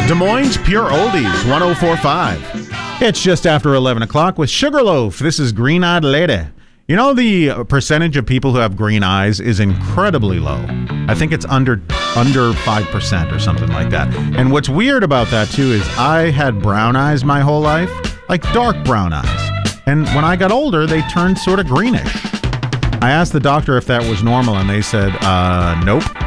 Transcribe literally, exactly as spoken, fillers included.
Des Moines Pure Oldies, one oh four point five. It's just after eleven o'clock with Sugarloaf. This is Green Eyed Lady. You know, the percentage of people who have green eyes is incredibly low. I think it's under under five percent or something like that. And what's weird about that, too, is I had brown eyes my whole life, like dark brown eyes. And when I got older, they turned sort of greenish. I asked the doctor if that was normal, and they said, uh, nope.